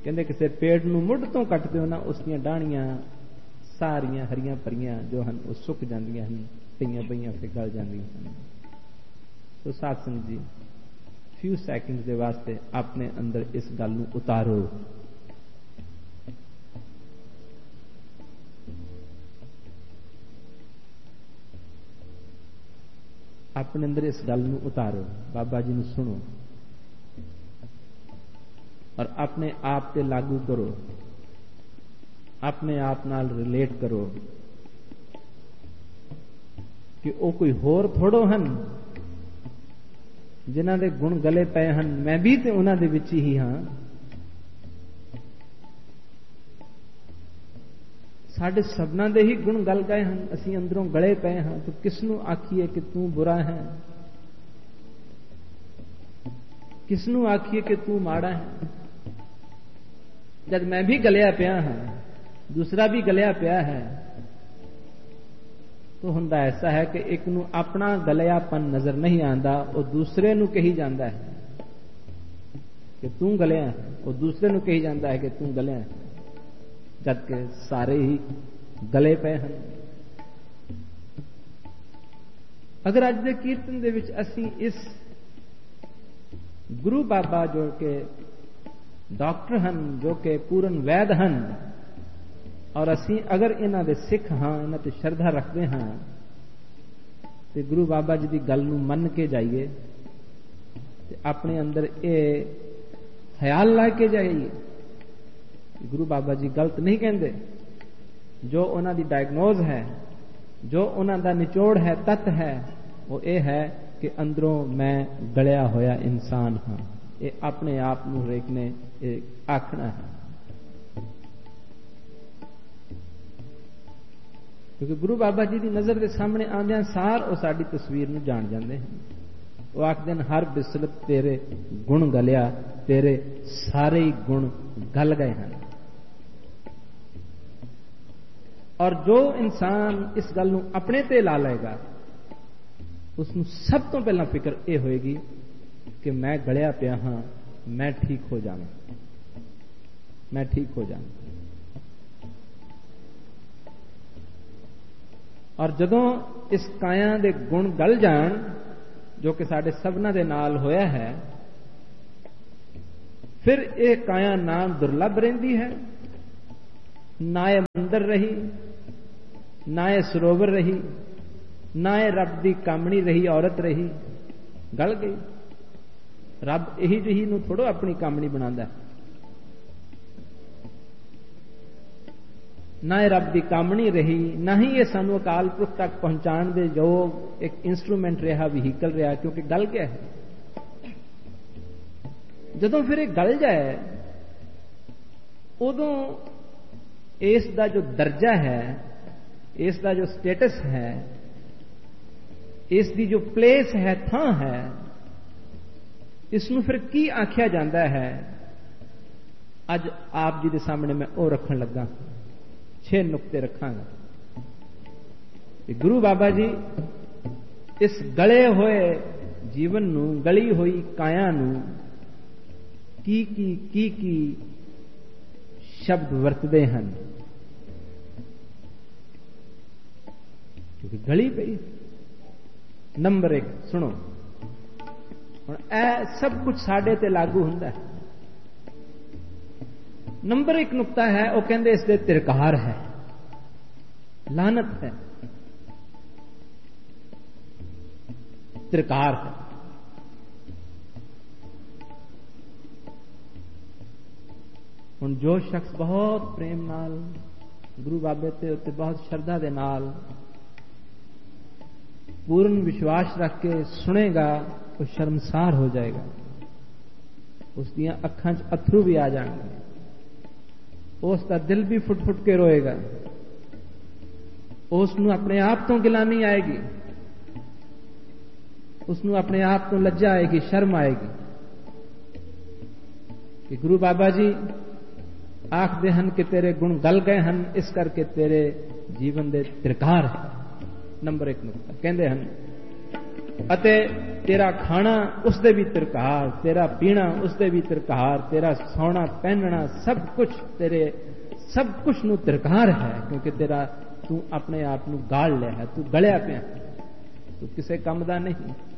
कहते किसी पेड़ नूं मुੱਢ ਤੋਂ ਕੱਟ ਦਿਓ ना, उसਦੀਆਂ डाणियां सारियां हरियां परियां जो हैं वो सुक जांदियां हैं, पईयां पईयां फिर गल जांदियां हैं। तो साध संगत जी फ्यू सैकंड के वास्ते अपने अंदर इस गल नूं उतारो। अपने अंदर इस गल नूं उतारो, बाबा जी नूं सुनो और अपने आप ते लागू करो, अपने आप नाल रिलेट करो कि वो कोई होर थोड़ो हन जिन्हां दे गुण गले पए हन, मैं भी ते उन्हां दे विच ही हां। साडे सबना दे ही गुण गल गए हैं, असीं अंदरों गले पे हाँ। तो किसनू आखिए कि तू बुरा है, किसनू आखिए कि तू माड़ा है, जब मैं भी गलिया पिया हाँ, दूसरा भी गलिया पिया है। तो हुंदा ऐसा है कि एक नू अपना गलियापन नजर नहीं आंदा, वो दूसरे नू कही जांदा है कि तू गलिया है, वो दूसरे नू कही जांदा है कि तू गलिया है, जबकि सारे ही गले पे हैं। अगर अज दे कीर्तन दे विच असीं इस गुरु बाबा जो के डॉक्टर हन, जो के पूर्ण वैद हन, और असीं अगर इन्हां दे सिख हाँ, इन्हां ते श्रद्धा रखते हाँ, तो गुरु बाबा जी की गल नूं मन के जाइए, अपने अंदर ये ख्याल ला के जाइए। गुरु बाबा जी गलत नहीं कहते, जो उन्हां दी डायग्नोज है, जो उन्हां दा निचोड़ है, तत्त है, वो ये है कि अंदरों मैं गलिया होया इंसान हाँ। ये अपने आप नूं हरेक ने आखना है, क्योंकि गुरु बाबा जी की नज़र के सामने आंदियां सार वो साडी तस्वीर नूं जान जाते हैं। वो आखदे हैं हर बिसलत तेरे गुण गलिया, तेरे सारे ही गुण गल गए हैं। और जो इंसान इस गल नूं अपने ते ला लेगा, उसनूं सब तो पहला फिक्र यह होएगी कि मैं गलिया पिया हाँ, मैं ठीक हो जावां, मैं ठीक हो जावां। और जदों इस काया दे गुण गल जान, जो कि साडे सबना दे नाल होया है, फिर ये काया ना दुर्लभ रहिंदी है, ना ये मंदिर रही, ना ये सरोवर रही, ना ये रब दी कामणी रही, औरत रही, गल गई। रब यही जही नूं थोड़ो अपनी कामणी बनांदा है, ना ये रब दी कामणी रही, ना ही ये सानू अकाल पुरख तक पहुंचाण दे योग एक इंस्ट्रूमेंट रहा, व्हीकल रहा, क्योंकि गल गया है। जदों फिर ये गल जाए, उदों इस दा जो दर्जा है, इस दा जो स्टेटस है, इस दी जो प्लेस है, थां है, इसनू फिर की आख्या जाता है। अज आप जी के सामने मैं वो रखन लगा, 6 नुक्ते रखांगा। गुरु बाबा जी इस गले होए जीवन नू, गली हुई काया नू की शब्द वरतते हैं, क्योंकि गली पई। नंबर 1 सुनो, हुण ए सब कुछ साडे ते लागू हुंदा है। नंबर 1 नुक्ता है, वो कहंदे इस दे तिरकार है, लानत है, तिरकार है। हुण जो शख्स बहुत प्रेम नाल गुरु बाबे ते उत्ते बहुत श्रद्धा दे नाल पूर्ण विश्वास रख के सुनेगा, वो शर्मसार हो जाएगा, उसदियां अखां च अथरू भी आ जाएंगे, उसका दिल भी फुट फुट के रोएगा, उसनू अपने आप तो गिलानी आएगी, उसनू अपने आप तो लज्जा आएगी, शर्म आएगी कि गुरु बाबा जी आखदे हन कि तेरे गुण गल गए हन, इस करके तेरे जीवन दे तिरकार है। नंबर 1 नुकता कहंदे हन, ਅਤੇ ਤੇਰਾ ਖਾਣਾ ਉਸ ਦੇ ਵੀ ਤਿਰਕਾਰ, ਤੇਰਾ ਪੀਣਾ ਉਸ ਦੇ ਵੀ ਤਿਰਕਾਰ, ਤੇਰਾ ਸੌਣਾ ਪਹਿਨਣਾ ਸਭ ਕੁਝ ਤੇਰੇ ਸਭ ਕੁਝ ਨੂੰ ਤਿਰਕਾਰ ਹੈ, ਕਿਉਂਕਿ ਤੇਰਾ ਤੂੰ ਆਪਣੇ ਆਪ ਨੂੰ ਗਾਲ ਲਿਆ ਹੈ, ਤੂੰ ਗਲਿਆ ਪਿਆ, ਤੂੰ ਕਿਸੇ ਕੰਮ ਦਾ ਨਹੀਂ।